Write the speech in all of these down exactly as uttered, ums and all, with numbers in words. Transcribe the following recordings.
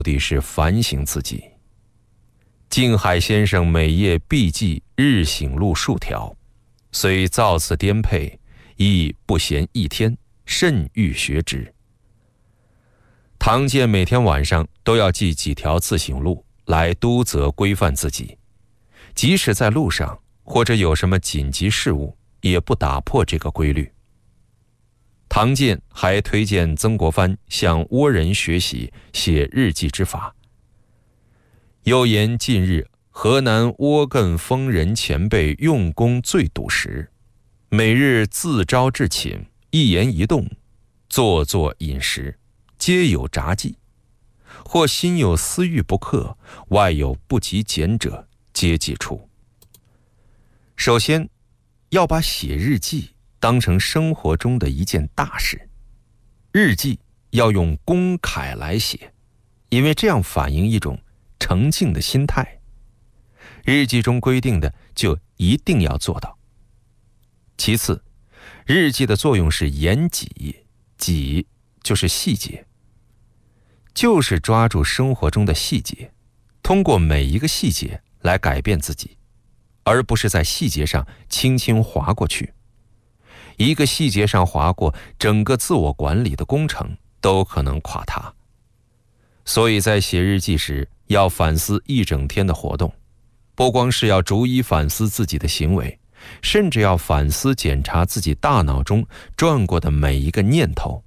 的是反省自己。静海先生每夜必记日醒录数条，虽造次颠沛，亦不闲一天，甚欲学之。唐建每天晚上都要记几条自省录来督责规范自己，即使在路上或者有什么紧急事务，也不打破这个规律。唐建还推荐曾国藩向倭人学习写日记之法，又言近日河南倭艮丰人前辈用功最笃实，每日自招至寝，一言一动，坐坐饮食，皆有札记，或心有私欲不克，外有不及俭者，皆记出。首先要把写日记当成生活中的一件大事，日记要用公楷来写，因为这样反映一种诚敬的心态。日记中规定的就一定要做到。其次，日记的作用是言己，己就是细节，就是抓住生活中的细节，通过每一个细节来改变自己，而不是在细节上轻轻划过去。一个细节上划过，整个自我管理的工程都可能垮塌。所以在写日记时，要反思一整天的活动，不光是要逐一反思自己的行为，甚至要反思检查自己大脑中转过的每一个念头。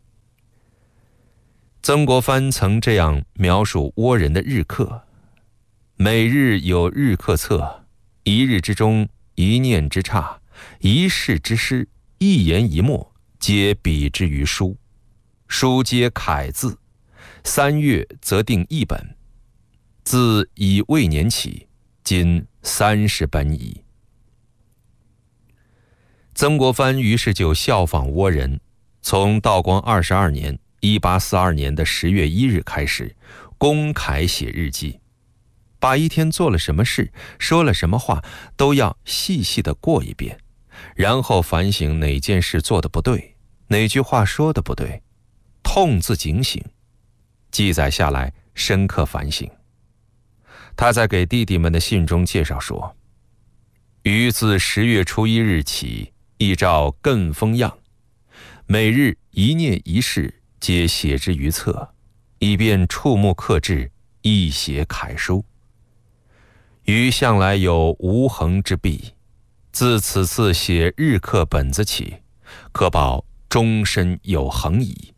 曾国藩曾这样描述倭人的日课：每日有日课册，一日之中，一念之差，一事之失，一言一默，皆笔之于书，书皆楷字，三月则定一本，自以未年起，今三十本矣。曾国藩于是就效仿倭人，从道光二十二年一八四二年的十月一日开始，公楷写日记，把一天做了什么事，说了什么话，都要细细的过一遍，然后反省哪件事做得不对，哪句话说得不对，痛自警醒，记载下来，深刻反省。他在给弟弟们的信中介绍说：于自十月初一日起，依照艮风样，每日一念一事，皆写之于册，以便触目刻制，一写楷书。余向来有无恒之弊，自此次写日课本子起，可保终身有恒矣。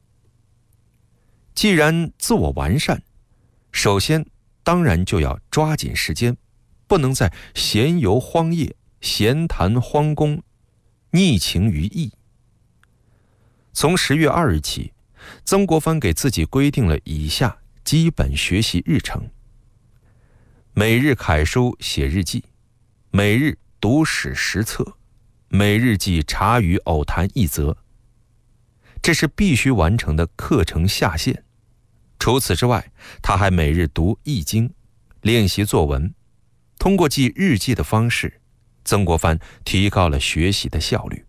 既然自我完善，首先当然就要抓紧时间，不能在闲游荒野、闲谈荒宫，逆情于义。从十月二日起，曾国藩给自己规定了以下基本学习日程：每日楷书写日记，每日读史十册，每日记茶余偶谈一则。这是必须完成的课程下限。除此之外，他还每日读易经，练习作文。通过记日记的方式，曾国藩提高了学习的效率。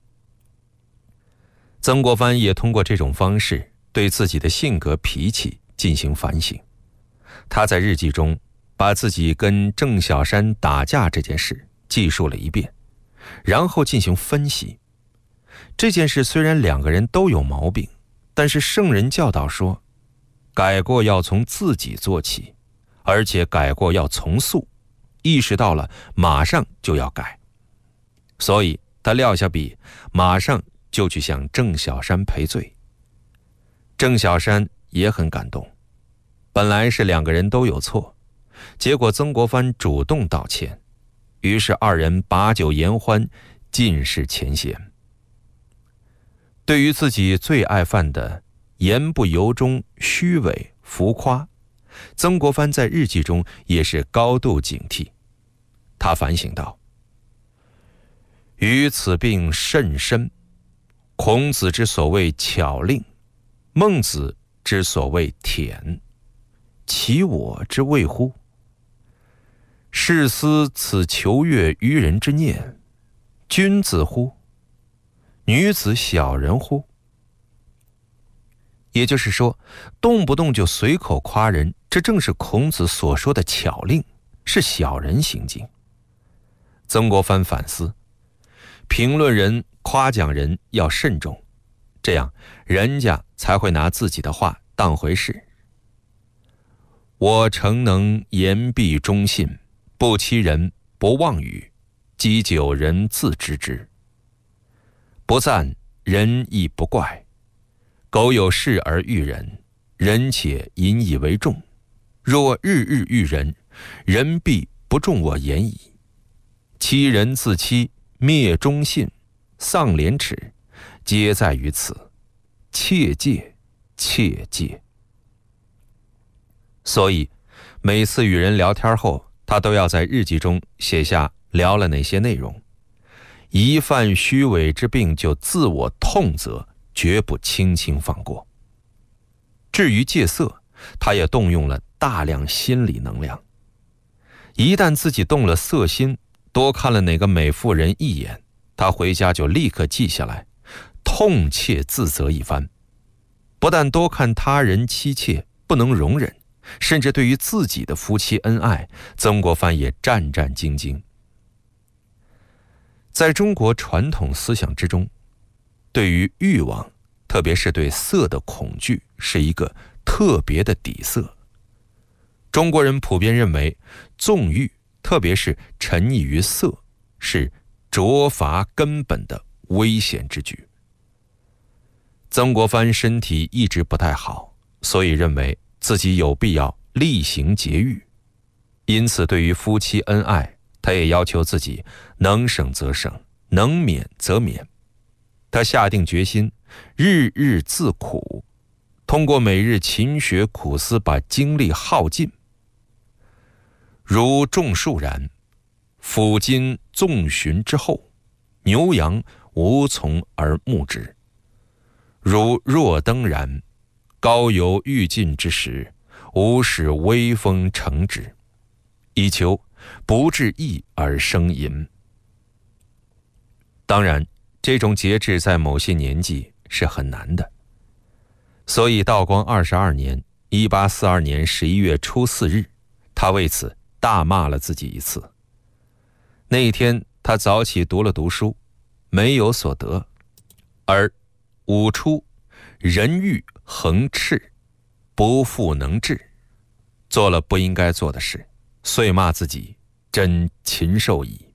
曾国藩也通过这种方式对自己的性格脾气进行反省。他在日记中把自己跟郑小山打架这件事记述了一遍，然后进行分析。这件事虽然两个人都有毛病，但是圣人教导说，改过要从自己做起，而且改过要从速，意识到了马上就要改。所以他撂下笔，马上就去向郑小山赔罪。郑小山也很感动，本来是两个人都有错，结果曾国藩主动道歉，于是二人把酒言欢，尽释前嫌。对于自己最爱犯的言不由衷、虚伪、浮夸，曾国藩在日记中也是高度警惕。他反省道：于此病甚深，孔子之所谓巧令，孟子之所谓恬，其我之谓乎？试思此求悦于人之念，君子乎？女子小人乎？ 也就是说，动不动就随口夸人，这正是孔子所说的巧令，是小人行径。曾国藩反思，评论人、夸奖人要慎重，这样人家才会拿自己的话当回事。我诚能言必忠信，不欺人，不妄语，积久人自知之。不赞人亦不怪，苟有事而欲人，人且引以为重。若日日欲人，人必不重我言矣。欺人自欺，灭忠信，丧廉耻，皆在于此。切戒，切戒。所以每次与人聊天后，他都要在日记中写下聊了哪些内容。一犯虚伪之病，就自我痛责，绝不轻轻放过。至于戒色，他也动用了大量心理能量。一旦自己动了色心，多看了哪个美妇人一眼，他回家就立刻记下来，痛切自责一番。不但多看他人妻妾不能容忍，甚至对于自己的夫妻恩爱，曾国藩也战战兢兢。在中国传统思想之中，对于欲望，特别是对色的恐惧，是一个特别的底色。中国人普遍认为，纵欲，特别是沉溺于色，是卓伐根本的危险之举。曾国藩身体一直不太好，所以认为自己有必要厉行节欲，因此对于夫妻恩爱，他也要求自己能省则省，能免则免。他下定决心，日日自苦，通过每日勤学苦思，把精力耗尽。如种树然，抚今纵寻之后，牛羊无从而牧之。如若灯然，高犹欲尽之时，无使微风成之，以求不致意而生淫。当然，这种节制在某些年纪是很难的。所以道光二十二年一八四二年十一月初四日，他为此大骂了自己一次。那一天他早起读了读书，没有所得，而午出人欲横赤，不复能治，做了不应该做的事，遂骂自己真禽兽矣。